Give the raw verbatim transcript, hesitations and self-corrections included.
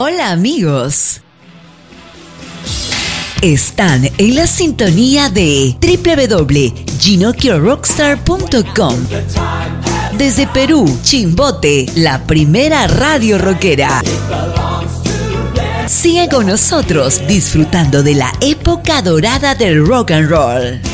Hola amigos. Están en la sintonía de doble u doble u doble u punto gino quiero rockstar punto com. Desde Perú, Chimbote, la primera radio rockera. Sigan con nosotros disfrutando de la época dorada del rock and roll.